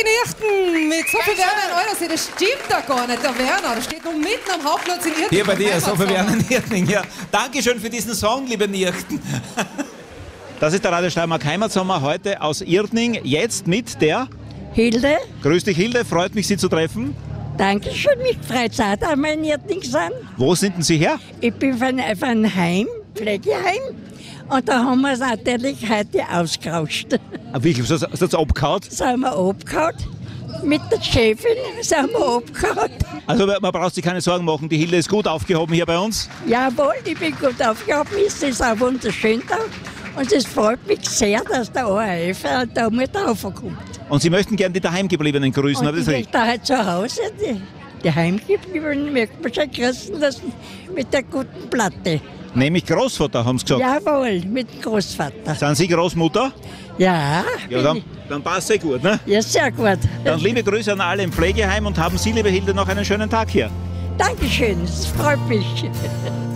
Nichten mit Sophie Werner in Eulersee. Das stimmt da gar nicht, der Werner. Der steht noch mitten am Hauptplatz in Irting. Hier bei dir, Sophie Werner in Irting. Ja, Dankeschön für diesen Song, liebe Nichten. Das ist der Radio Steiermark Heimatsommer heute aus Irting. Jetzt mit der Hilde. Grüß dich, Hilde. Freut mich, Sie zu treffen. Dankeschön, mich freut es auch, dass wir in Irting sind. Wo sind denn Sie her? Ich bin von einem Heim, Pflegeheim. Und da haben wir es natürlich heute ausgerauscht. Ah, wirklich, so ist das abgehauen? Sind wir abgehauen. Mit der Chefin sind wir abgehauen. Also man braucht sich keine Sorgen machen, die Hilde ist gut aufgehoben hier bei uns. Jawohl, ich bin gut aufgehoben, es ist auch wunderschön da. Und es freut mich sehr, dass der ORF da mit raufkommt. Und Sie möchten gerne die Daheimgebliebenen grüßen, habe ich das Und ich richtig? da halt zu Hause, die Heimgebliebenen möchten wir schon grüßen lassen mit der guten Platte. Nämlich Großvater, haben Sie gesagt. Jawohl, mit dem Großvater. Sind Sie Großmutter? Ja, Ja, dann passt es gut, ne? ja, sehr gut. Dann liebe Grüße an alle im Pflegeheim und haben Sie, liebe Hilde, noch einen schönen Tag hier. Dankeschön, es freut mich.